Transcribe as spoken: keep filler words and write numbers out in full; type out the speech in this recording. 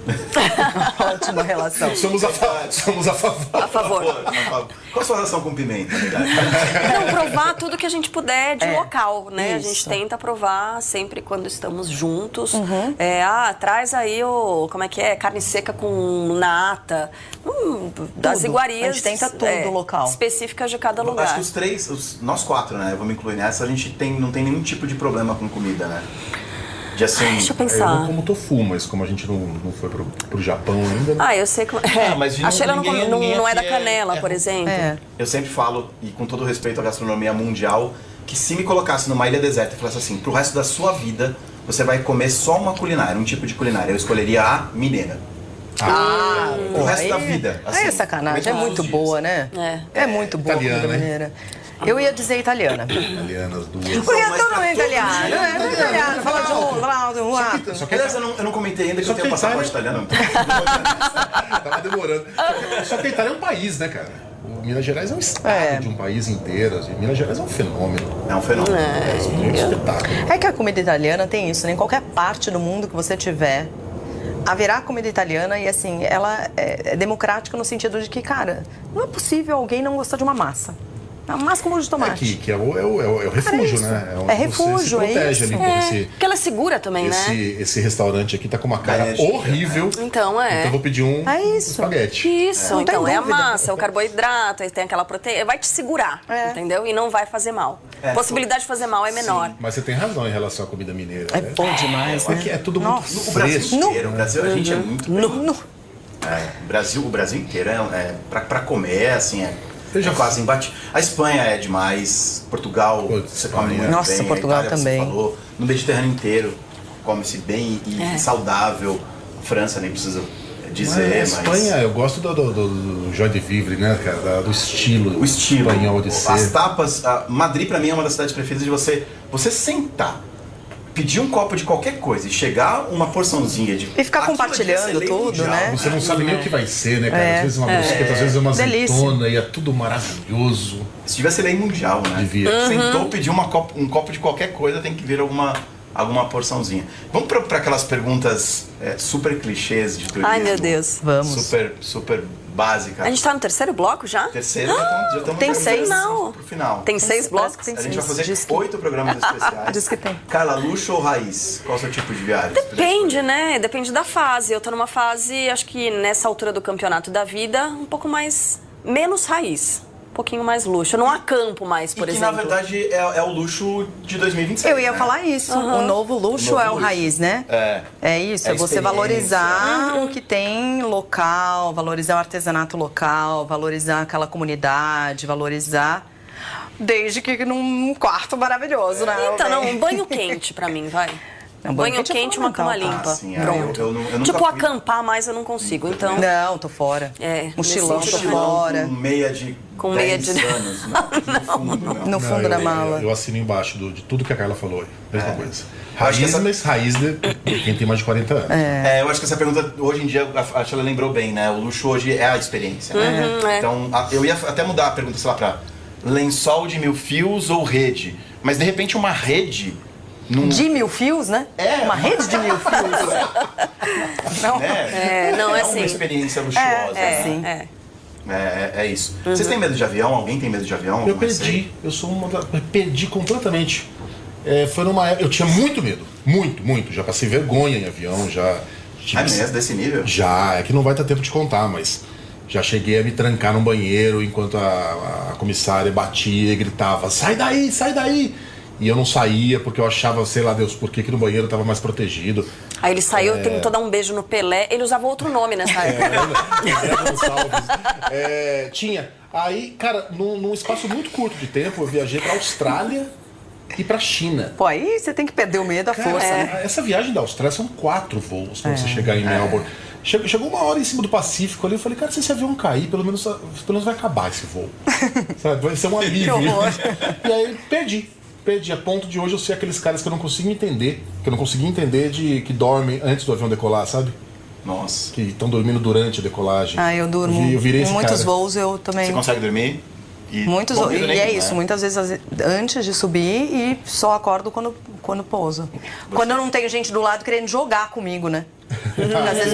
Ótima relação. Somos a, fa somos a favor. A favor. A favor. Qual a sua relação com pimenta, na verdade? Não, provar tudo que a gente puder de É, local, né? isso. A gente tenta provar sempre quando estamos juntos. Uhum. É, ah, traz aí o, como é que é? Carne seca com nata. Hum, das Tudo. iguarias. A gente tenta tudo é, local. específicas de cada lugar. Acho que os três, os, nós quatro, né? Eu vou me incluir nessa, a gente tem, não tem nenhum tipo de problema com comida, né? De assim... Deixa eu Eu pensar. não como tofu, mas como a gente não, não foi pro, pro Japão ainda... Né? Ah, eu sei como... É. Ah, mas a Sheila não, ninguém- come- não, ninguém não é da aqui é- canela, é- por exemplo. É. Eu sempre falo, e com todo respeito à gastronomia mundial, que se me colocasse numa ilha deserta e falasse assim, pro resto da sua vida, você vai comer só uma culinária, um tipo de culinária. Eu escolheria a mineira. Ah, O resto aí- da vida. Aí é assim, sacanagem, é comer todos muito os boa, dias. né? É. É muito boa a Italiana, comida hein? mineira. Eu ia dizer italiana. Italianas, duas... Porque mas todo pra mundo é todo italiano, mundo, é né? italiano, fala de um, fala de um, ah. Só que, Aliás, eu não, eu não comentei ainda que Só eu tenho que passaporte Itália- italiano. Tava demorando. Só que a Itália é um país, né, cara? O Minas Gerais é um estado É. de um país inteiro. Assim. Minas Gerais é um fenômeno. É um fenômeno. É um espetáculo. É que a comida italiana tem isso, né? Em qualquer parte do mundo que você tiver, haverá comida italiana e, assim, ela é é democrática no sentido de que, cara, não é possível alguém não gostar de uma massa. Uma massa com molho de É tomate. que, que é, o, é, o, é o- é o refúgio, isso. né? onde É você refúgio, se é protege isso. ali. É, Esse, porque ela é segura também, esse, né? esse restaurante aqui tá com uma cara Energia, horrível. Então, é. Então eu vou pedir um É isso. espaguete. Isso, Não tem então é a dúvida. massa, é o carboidrato, aí tem aquela proteína, vai te segurar, É. entendeu? E não vai fazer mal. É, Possibilidade de fazer mal é menor. Mas você tem razão em relação à comida mineira. É né? bom demais, Aqui né? é tudo Nossa. muito O Brasil fresco. inteiro, o Brasil, a gente é muito bem. No- É, o Brasil, o Brasil inteiro é, é pra, pra comer, assim, é, Eu já é quase embate. A Espanha é demais, Portugal, Putz, você come Espanha. muito Nossa, bem, Portugal a Itália, também. Você falou, no Mediterrâneo inteiro come-se bem e, É. e saudável. A França nem precisa Mas dizer, a mas... Espanha, eu gosto do, do, do, do joie de vivre, né, cara? Da- do estilo, O estilo, espanhol de as ser. tapas. a Madrid pra mim é uma das cidades preferidas de você, você sentar, pedir um copo de qualquer coisa e chegar uma porçãozinha de. E ficar Aquilo compartilhando devia ser lei tudo, mundial. né? Você não sabe nem o que vai ser, né, cara? É. Às vezes uma brusqueta, às vezes uma Delícia. azeitona e é tudo maravilhoso. Isso devia ser lei mundial, né? Devia. Sentou, pediu uma copo, um copo de qualquer coisa, tem que vir alguma, alguma porçãozinha. Vamos pra, pra aquelas perguntas é, super clichês de turismo. Ai, meu Deus. Vamos. Super, super básica. A gente tá no terceiro bloco já? Terceiro, já estamos já estamos tem no seis. final. Pro final. Tem seis blocos? Parece que tem A gente vai seis. fazer Diz que- oito programas especiais. Diz que tem. Carla, luxo ou raiz? Qual é o seu tipo de viagem? Depende, né? Depende da fase. Eu tô numa fase, acho que nessa altura do campeonato da vida, um pouco mais... menos raiz. Um pouquinho mais luxo. Eu não acampo mais, por e que, exemplo. na verdade, é, é o luxo de dois mil e vinte e seis. Eu ia né? falar isso. O novo luxo O novo é o luxo. raiz, né? É. É isso, É é, você experiência. valorizar o que tem local, valorizar o artesanato local, valorizar aquela comunidade, valorizar. Desde que num quarto maravilhoso, né? Então, não, Bem. um banho quente pra mim, vai. Não, banho, banho quente é quente e uma cama fundamental. limpa. Ah, sim, é, Pronto. eu- eu não- eu nunca tipo, fui- acampar mais eu não consigo, então... Não, tô fora. É, Mochilão, nesse tô sentido, fora. Com meia de Com dez meia de- anos. Não, no fundo, não. No Não, fundo eu, da eu- mala. Eu, assino embaixo do- de tudo que a Carla falou aí. Mesma É. coisa. acho que Raiz, essa- mas raiz de de quem tem mais de quarenta anos. É, eu acho que essa pergunta, hoje em dia, a a Sheila lembrou bem, né? O luxo hoje é a experiência, né? Uhum, é. Então, a- eu ia até mudar a pergunta, sei lá, pra lençol de mil fios ou rede. Mas, de repente, uma rede... Num, De mil fios, né? É. Uma rede de mil fios. Não. né? É, não, é uma assim. experiência luxuosa. É, né? sim. É. É, é, é isso. Vocês têm medo de avião? Alguém tem medo de avião? Eu Não perdi. sei. Eu sou uma da- eu perdi completamente. É, foi numa época. Eu tinha muito medo. Muito, muito. Já passei vergonha em avião, já. tive- É mesmo, desse nível? Já, é que não vai ter tempo de contar, mas já cheguei a me trancar num banheiro enquanto a, a comissária batia e gritava: sai daí, sai daí! E eu não saía porque eu achava, sei lá, Deus, por que que no banheiro tava mais protegido. Aí ele saiu, É. tentou dar um beijo no Pelé. Ele usava outro nome nessa época. É, tinha. Aí, cara, num, num espaço muito curto de tempo, eu viajei pra Austrália e pra China. Pô, aí você tem que perder o medo à Cara, força, essa, né? essa viagem da Austrália são quatro voos pra você chegar em Melbourne. Chegou, chegou uma hora em cima do Pacífico ali, eu falei, cara, se esse avião cair, pelo menos, pelo menos vai acabar esse voo. Sabe? Vai ser um alívio. Que horror. E aí perdi. Perdi. A ponto de hoje eu ser aqueles caras que eu não consigo entender. Que eu não consegui entender de que dormem antes do avião decolar, sabe? Nossa. Que estão dormindo durante a decolagem. Ah, eu durmo. vi- eu virei Em esse muitos cara. voos eu também. Você consegue dormir? E Muitos, bom e medo é nenhum, isso, né? muitas vezes às ve- antes de subir e só acordo quando, quando pouso. Quando eu não tenho gente do lado querendo jogar comigo, né? Às vezes